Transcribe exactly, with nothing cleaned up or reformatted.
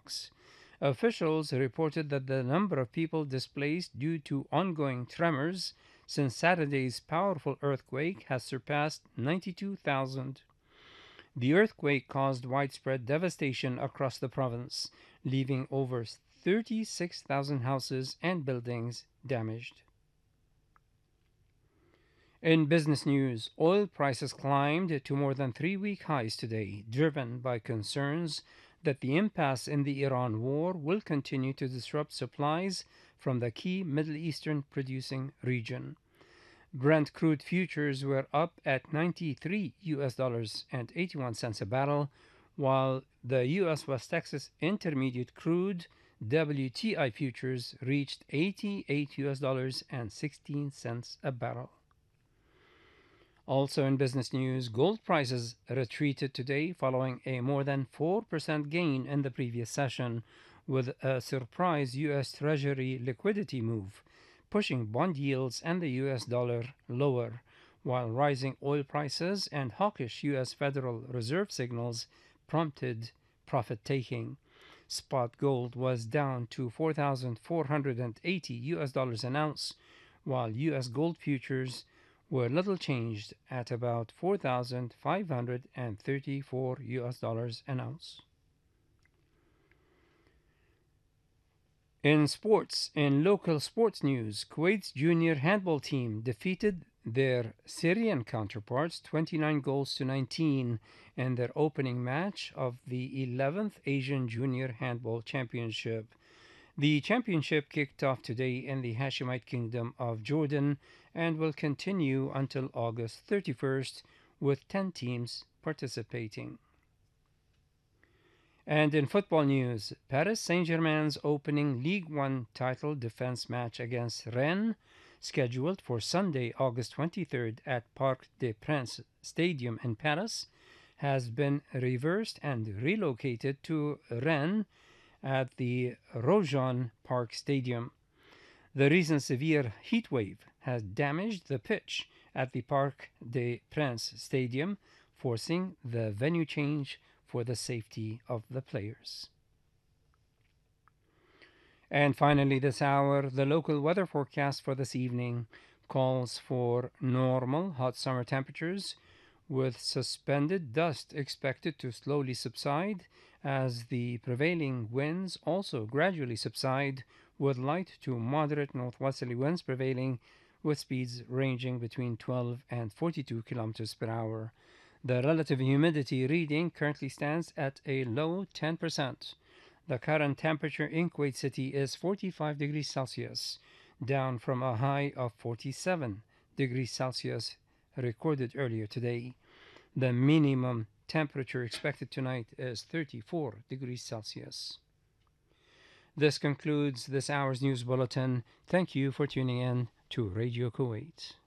blocks. Officials reported that the number of people displaced due to ongoing tremors since Saturday's powerful earthquake has surpassed ninety-two thousand. The earthquake caused widespread devastation across the province, leaving over thirty-six thousand houses and buildings damaged. In business news, oil prices climbed to more than three week highs today, driven by concerns that the impasse in the Iran war will continue to disrupt supplies from the key Middle Eastern producing region. Brent crude futures were up at ninety-three U S dollars and eighty-one cents a barrel, while the U S West Texas Intermediate crude W T I futures reached eighty-eight U S dollars and sixteen cents a barrel. Also in business news, gold prices retreated today following a more than four percent gain in the previous session, with a surprise U S Treasury liquidity move, pushing bond yields and the U S dollar lower, while rising oil prices and hawkish U S Federal Reserve signals prompted profit taking. Spot gold was down to four thousand four hundred eighty U S dollars an ounce, while U S gold futures were little changed at about four thousand five hundred thirty-four U S dollars an ounce. In sports, in local sports news, Kuwait's junior handball team defeated their Syrian counterparts twenty-nine goals to nineteen in their opening match of the eleventh Asian Junior Handball Championship. The championship kicked off today in the Hashemite Kingdom of Jordan and will continue until August thirty-first, with ten teams participating. And in football news, Paris Saint-Germain's opening Ligue one title defense match against Rennes, scheduled for Sunday, August twenty-third at Parc des Princes Stadium in Paris, has been reversed and relocated to Rennes at the Rojan Park Stadium. The recent severe heat wave has damaged the pitch at the Parc des Princes Stadium, forcing the venue change for the safety of the players. And finally, this hour, the local weather forecast for this evening calls for normal hot summer temperatures, with suspended dust expected to slowly subside as the prevailing winds also gradually subside, with light to moderate northwesterly winds prevailing, with speeds ranging between twelve and forty-two kilometers per hour. The relative humidity reading currently stands at a low ten percent. The current temperature in Kuwait City is forty-five degrees Celsius, down from a high of forty-seven degrees Celsius recorded earlier today. The minimum temperature expected tonight is thirty-four degrees Celsius. This concludes this hour's news bulletin. Thank you for tuning in to Radio Kuwait.